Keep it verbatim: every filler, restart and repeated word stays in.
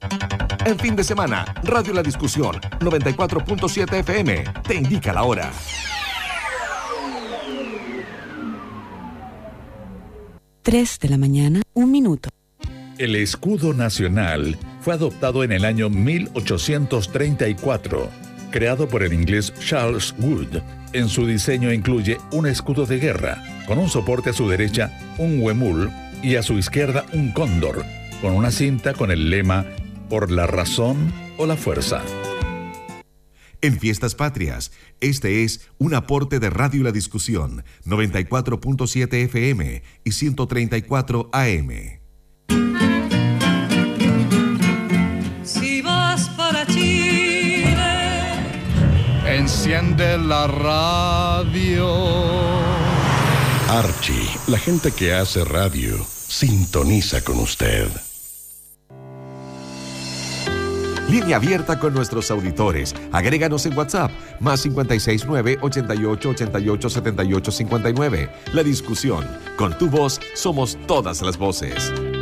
En fin de semana, Radio La Discusión, noventa y cuatro punto siete F M, te indica la hora. tres de la mañana, un minuto. El escudo nacional fue adoptado en el año mil ochocientos treinta y cuatro, creado por el inglés Charles Wood. En su diseño incluye un escudo de guerra, con un soporte a su derecha, un huemul, y a su izquierda un cóndor, con una cinta con el lema «Por la razón o la fuerza». En Fiestas Patrias, este es un aporte de Radio La Discusión, noventa y cuatro punto siete F M y ciento treinta y cuatro A M. Si vas para Chile, enciende la radio. Archie, la gente que hace radio, sintoniza con usted. Línea abierta con nuestros auditores. Agréganos en WhatsApp, más cincuenta y seis nueve, ochenta y ocho, ochenta y ocho, setenta y ocho cincuenta y nueve. La Discusión. Con tu voz somos todas las voces.